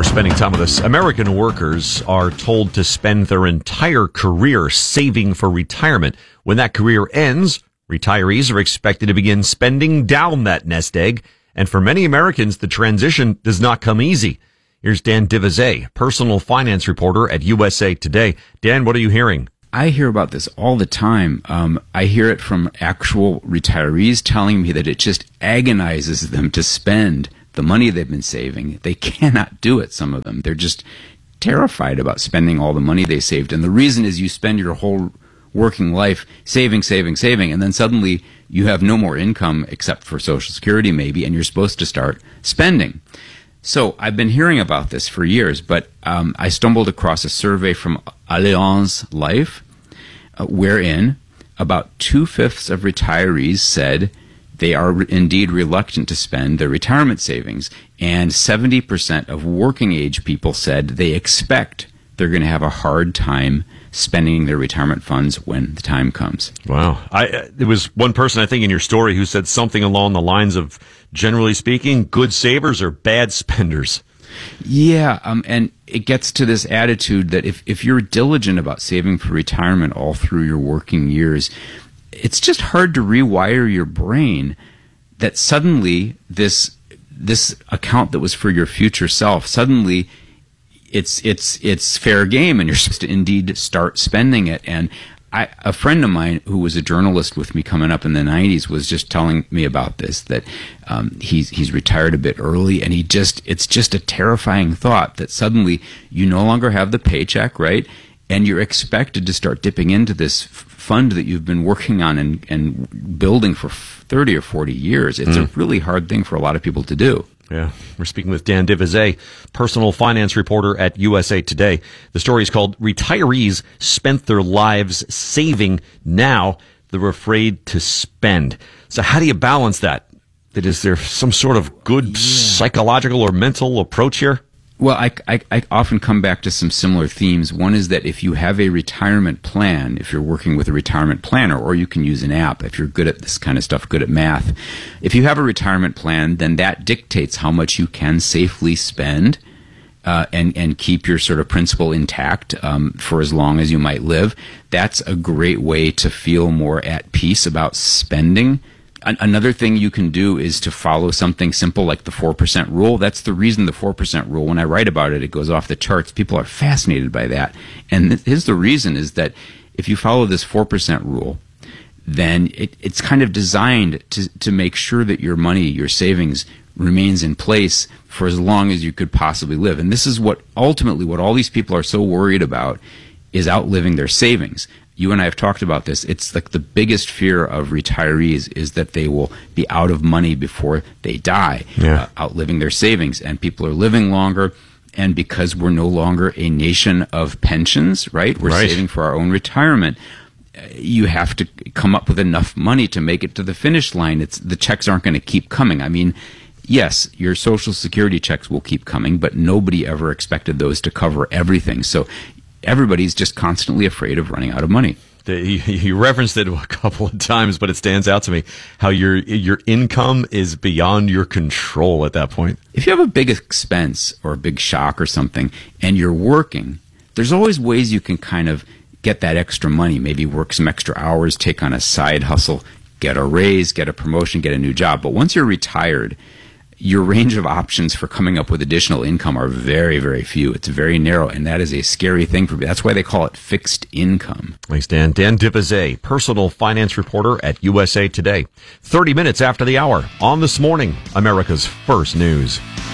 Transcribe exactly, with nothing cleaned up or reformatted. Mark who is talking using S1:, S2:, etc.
S1: for spending time with us. American workers are told to spend their entire career saving for retirement. When that career ends, retirees are expected to begin spending down that nest egg. And for many Americans, the transition does not come easy. Here's Dan Divizet, personal finance reporter at U S A Today. Dan, what are you hearing?
S2: I hear about this all the time. Um, I hear it from actual retirees telling me that it just agonizes them to spend the money they've been saving. They cannot do it, some of them. They're just terrified about spending all the money they saved. And the reason is you spend your whole working life saving, saving, saving, and then suddenly you have no more income except for Social Security maybe, and you're supposed to start spending. So I've been hearing about this for years, but um, I stumbled across a survey from Allianz Life, uh, wherein about two-fifths of retirees said they are re- indeed reluctant to spend their retirement savings, and seventy percent of working-age people said they expect they're going to have a hard time spending their retirement funds when the time comes.
S1: Wow. I, uh, there was one person, I think, in your story who said something along the lines of, generally speaking, good savers are bad spenders.
S2: Yeah, um, and it gets to this attitude that if, if you're diligent about saving for retirement all through your working years, it's just hard to rewire your brain that suddenly this this account that was for your future self, suddenly it's it's it's fair game, and you're supposed to indeed start spending it. And I, a friend of mine who was a journalist with me coming up in the nineties was just telling me about this, that um, he's he's retired a bit early, and he just it's just a terrifying thought that suddenly you no longer have the paycheck, right? And you're expected to start dipping into this f- fund that you've been working on and, and building for thirty or forty years. It's mm. a really hard thing for a lot of people to do.
S1: Yeah, we're speaking with Dan Divizet, personal finance reporter at U S A Today. The story is called "Retirees Spent Their Lives Saving. Now They're Afraid to Spend." So how do you balance that? That is there some sort of good yeah. psychological or mental approach here?
S2: Well, I, I, I often come back to some similar themes. One is that if you have a retirement plan, if you're working with a retirement planner, or you can use an app if you're good at this kind of stuff, good at math. If you have a retirement plan, then that dictates how much you can safely spend uh, and, and keep your sort of principal intact um, for as long as you might live. That's a great way to feel more at peace about spending. Another thing you can do is to follow something simple like the four percent rule. That's the reason the four percent rule, when I write about it, it goes off the charts. People are fascinated by that. And th- here's the reason is that if you follow this four percent rule, then it, it's kind of designed to, to make sure that your money, your savings, remains in place for as long as you could possibly live. And this is what ultimately what all these people are so worried about, is outliving their savings. You and I have talked about this. It's like the biggest fear of retirees is that they will be out of money before they die,
S1: yeah.
S2: uh, outliving their savings. And people are living longer. And because we're no longer a nation of pensions, right? We're
S1: right.
S2: saving for our own retirement. Uh, you have to come up with enough money to make it to the finish line. It's the checks aren't going to keep coming. I mean, yes, your Social Security checks will keep coming, but nobody ever expected those to cover everything. So everybody's just constantly afraid of running out of money.
S1: The, you, you referenced it a couple of times, but it stands out to me how your your income is beyond your control at that point.
S2: If you have a big expense or a big shock or something and you're working, there's always ways you can kind of get that extra money, maybe work some extra hours, take on a side hustle, get a raise, get a promotion, get a new job. But once you're retired, your range of options for coming up with additional income are very, very few. It's very narrow, and that is a scary thing for me. That's why they call it fixed income.
S1: Thanks, Dan. Dan Divizet, personal finance reporter at U S A Today. thirty minutes after the hour on This Morning, America's First News.